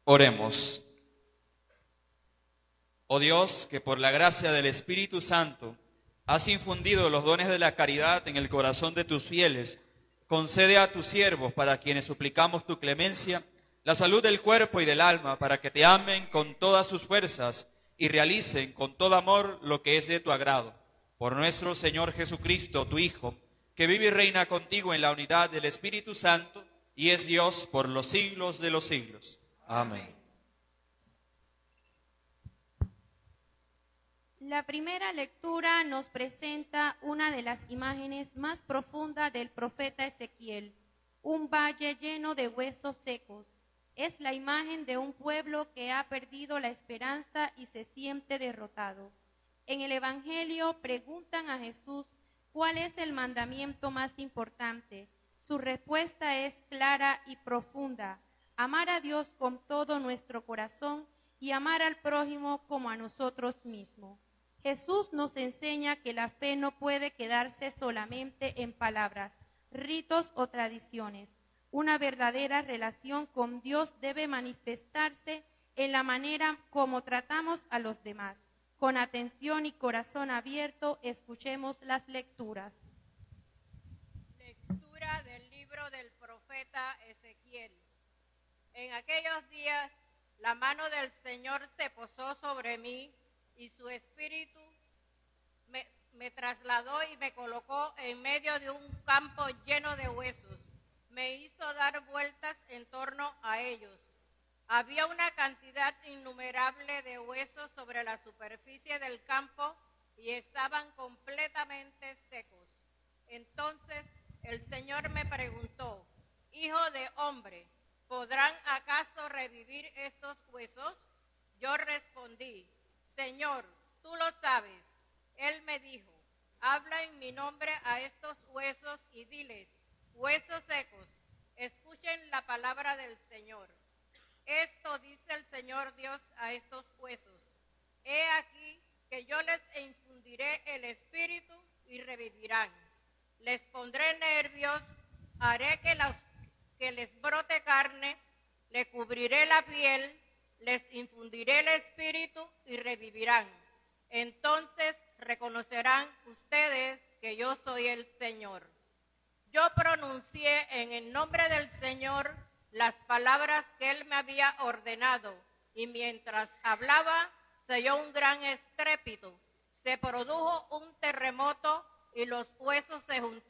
Oremos. Oh Dios, que por la gracia del Espíritu Santo has infundido los dones de la caridad en el corazón de tus fieles, concede a tus siervos, para quienes suplicamos tu clemencia, la salud del cuerpo y del alma, para que te amen con todas sus fuerzas y realicen con todo amor lo que es de tu agrado. Por nuestro Señor Jesucristo, tu Hijo, que vive y reina contigo en la unidad del Espíritu Santo y es Dios por los siglos de los siglos. Amén. La primera lectura nos presenta una de las imágenes más profundas del profeta Ezequiel, un valle lleno de huesos secos. Es la imagen de un pueblo que ha perdido la esperanza y se siente derrotado. En el Evangelio preguntan a Jesús cuál es el mandamiento más importante. Su respuesta es clara y profunda: amar a Dios con todo nuestro corazón y amar al prójimo como a nosotros mismos. Jesús nos enseña que la fe no puede quedarse solamente en palabras, ritos o tradiciones. Una verdadera relación con Dios debe manifestarse en la manera como tratamos a los demás. Con atención y corazón abierto, escuchemos las lecturas. Lectura del libro del profeta Ezequiel. En aquellos días, la mano del Señor se posó sobre mí, y su espíritu me trasladó y me colocó en medio de un campo lleno de huesos. Me hizo dar vueltas en torno a ellos. Había una cantidad innumerable de huesos sobre la superficie del campo y estaban completamente secos. Entonces el Señor me preguntó: Hijo de hombre, ¿podrán acaso revivir estos huesos? Yo respondí: Señor, tú lo sabes. Él me dijo: habla en mi nombre a estos huesos y diles: huesos secos, escuchen la palabra del Señor. Esto dice el Señor Dios a estos huesos: he aquí que yo les infundiré el espíritu y revivirán. Les pondré nervios, haré que les brote carne, le cubriré la piel, les infundiré el espíritu y revivirán. Entonces reconocerán ustedes que yo soy el Señor. Yo pronuncié en el nombre del Señor las palabras que Él me había ordenado, y mientras hablaba se oyó un gran estrépito. Se produjo un terremoto y los huesos se juntaron